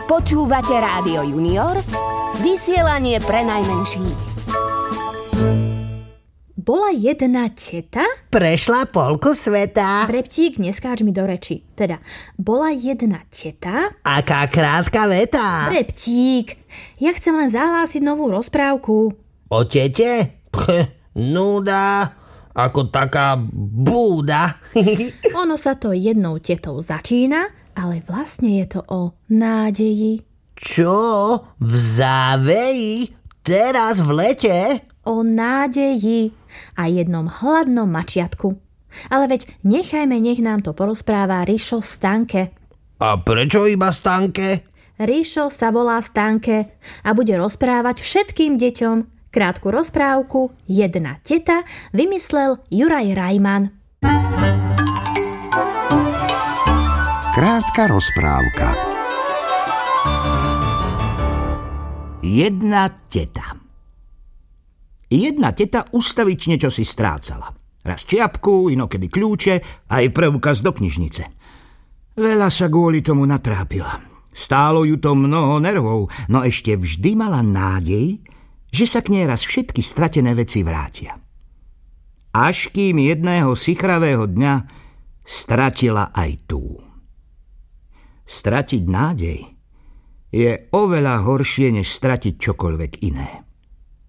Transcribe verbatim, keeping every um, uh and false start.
Počúvate Rádio Junior, vysielanie pre najmenších. Bola jedna teta? Prešla polku sveta. Reptík, neskáč mi do reči. Teda, bola jedna teta? Aká krátka veta. Reptík, ja chcem len zahlásiť novú rozprávku. O tete? Núda, ako taká búda. Ono sa to jednou tetou začína, ale vlastne je to o nádeji. Čo? V záveji? Teraz v lete? O nádeji a jednom hladnom mačiatku. Ale veď nechajme, nech nám to porozpráva Rišo Stanke. A prečo iba Stanke? Rišo sa volá Stanke a bude rozprávať všetkým deťom. Krátku rozprávku Jedna teta vymyslel Juraj Rajman. Krátka rozprávka. Jedna teta. Jedna teta ustavične čosi strácala. Raz čiapku, inokedy kľúče, aj preukaz do knižnice. Veľa sa kvôli tomu natrápila. Stálo ju to mnoho nervov, no ešte vždy mala nádej, že sa k nej raz všetky stratené veci vrátia. Až kým jedného sichravého dňa stratila aj tú. Stratiť nádej je oveľa horšie, než stratiť čokoľvek iné.